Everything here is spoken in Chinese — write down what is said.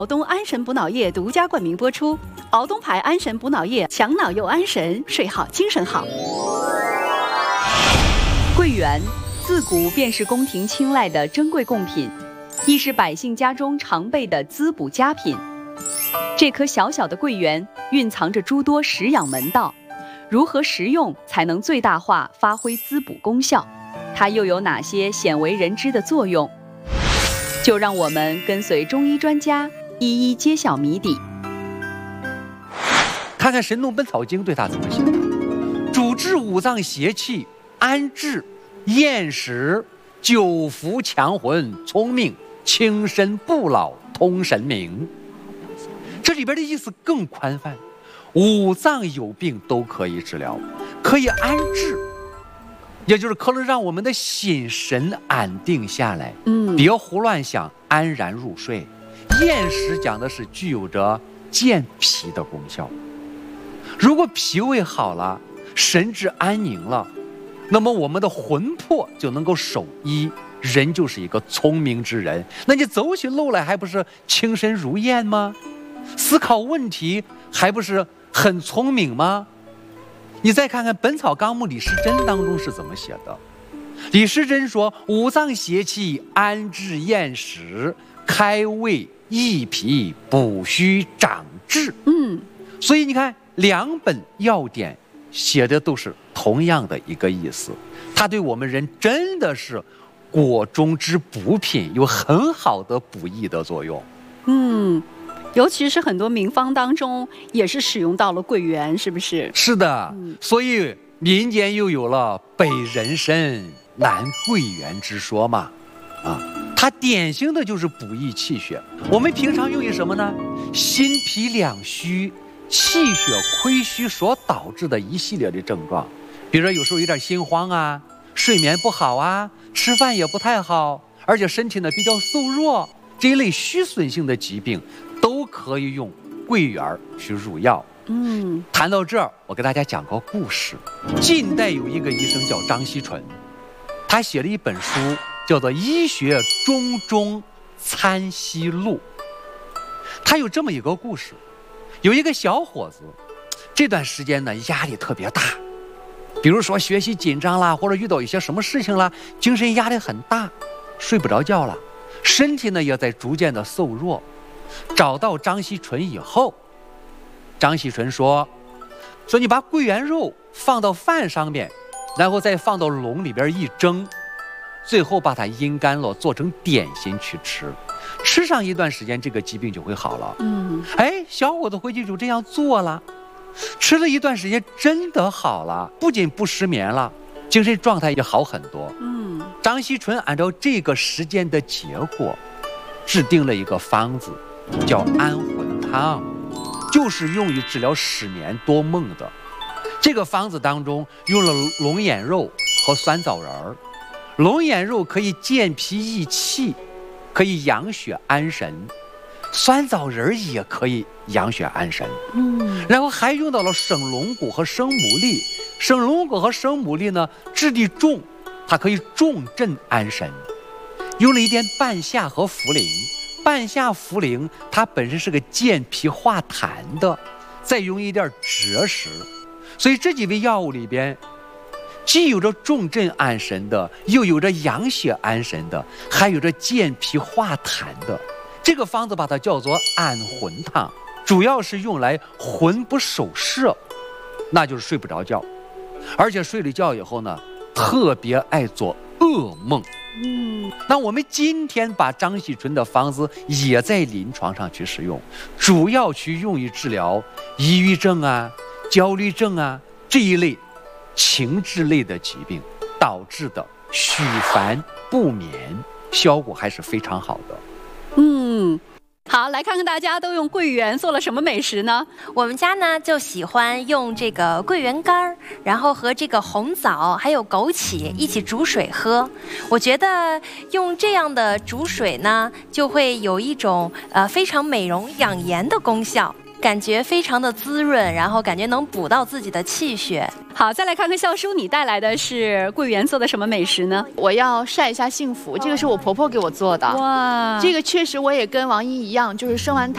敖东安神补脑液独家冠名播出。敖东牌安神补脑液，强脑又安神，睡好精神好。桂圆自古便是宫廷青睐的珍贵贡品，亦是百姓家中常备的滋补佳品。这颗小小的桂圆蕴藏着诸多食养门道，如何食用才能最大化发挥滋补功效？它又有哪些鲜为人知的作用？就让我们跟随中医专家一一揭晓谜底。 看看《神农本草经》对它怎么写：主治五脏邪气，安志、厌食、久服、强魂、聪明、轻身不老、通神明。这里边的意思更宽泛，五脏有病都可以治疗，可以安志，也就是可能让我们的心神安定下来，别胡乱想，安然入睡。厌食讲的是具有着健脾的功效。如果脾胃好了，神志安宁了，那么我们的魂魄就能够守一，人就是一个聪明之人。那你走起路来还不是轻身如燕吗？思考问题还不是很聪明吗？你再看看《本草纲目》李时珍当中是怎么写的。李时珍说：五脏邪气，安志厌食，开胃益脾，补虚长志。所以你看两本要点写的都是同样的一个意思，它对我们人真的是果中之补品，有很好的补益的作用。 尤其是很多名方当中也是使用到了桂圆，是不是？ 是的，所以民间又有了北人参南桂圆之说嘛。它典型的就是补益气血。我们平常用于什么呢？心脾两虚、气血亏虚所导致的一系列的症状，比如说有时候有点心慌啊，睡眠不好啊，吃饭也不太好，而且身体呢比较瘦弱，这一类虚损性的疾病都可以用桂圆去入药。谈到这儿，我给大家讲个故事。近代有一个医生叫张锡纯，他写了一本书叫做《医学中中参析录》。他有这么一个故事，有一个小伙子，这段时间呢压力特别大，比如说学习紧张啦，或者遇到一些什么事情啦，精神压力很大，睡不着觉了，身体呢也在逐渐的瘦弱。找到张锡纯以后，张锡纯说你把桂圆肉放到饭上面，然后再放到笼里边一蒸，最后把它阴干了，做成点心去吃，吃上一段时间，这个疾病就会好了。小伙子回去就这样做了，吃了一段时间真的好了，不仅不失眠了，精神状态也好很多。张锡纯按照这个实践的结果，制定了一个方子，叫安魂汤，就是用于治疗失眠多梦的。这个方子当中用了龙眼肉和酸枣仁儿。龙眼肉可以健脾益气，可以养血安神，酸枣仁也可以养血安神。然后还用到了生龙骨和生牡蛎。生龙骨和生牡蛎呢质地重，它可以重镇安神。用了一点半夏和茯苓，半夏茯苓它本身是个健脾化痰的，再用一点芷实，所以这几味药物里边既有着重镇安神的，又有着养血安神的，还有着健脾化痰的。这个方子把它叫做安魂汤，主要是用来魂不守舍，那就是睡不着觉，而且睡了觉以后呢特别爱做噩梦。那我们今天把张锡纯的方子也在临床上去使用，主要去用于治疗抑郁症啊、焦虑症啊这一类情志类的疾病导致的虚烦不眠，效果还是非常好的。 好，来看看大家都用桂圆做了什么美食呢？ 我们家呢就喜欢用这个桂圆干，然后和这个红枣还有枸杞一起煮水喝。我觉得用这样的煮水呢，就会有一种非常美容养颜的功效。感觉非常的滋润，然后感觉能补到自己的气血。 好，再来看看笑叔，你带来的是桂圆做的什么美食呢？ 我要晒一下幸福，这个是我婆婆给我做的。哇，这个确实我也跟王一一样，就是生完